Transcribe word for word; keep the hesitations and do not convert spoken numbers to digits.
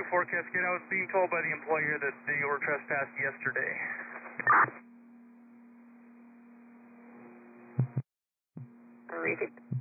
four Cascade. I was being told by the employer that they were trespassed yesterday. Read it.